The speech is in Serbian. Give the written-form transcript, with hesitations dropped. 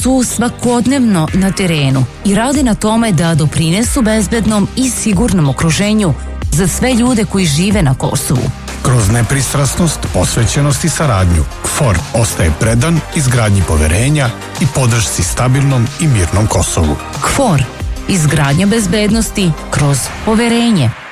su svakodnevno na terenu i rade na tome da doprinesu bezbednom i sigurnom okruženju za sve ljude koji žive na Kosovu. Kroz nepristrasnost, posvećenost i saradnju, KFOR ostaje predan izgradnji poverenja i podršci stabilnom i mirnom Kosovu. KFOR, izgradnja bezbednosti kroz poverenje.